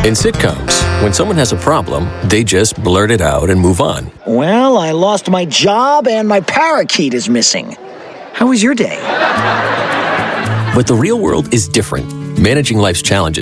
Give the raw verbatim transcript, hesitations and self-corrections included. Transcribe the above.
In sitcoms, when someone has a problem, they just blurt it out and move on. Well, I lost my job and my parakeet is missing. How was your day? But the real world is different. Managing life's challenges